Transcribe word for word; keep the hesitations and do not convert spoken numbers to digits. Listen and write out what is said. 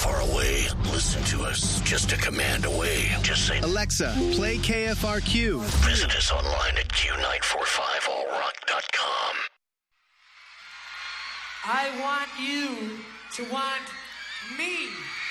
far away. Listen to us just a command away. Just say, Alexa, play K F R Q. Visit us online at Q nine four five all rock dot com. I want you to want me.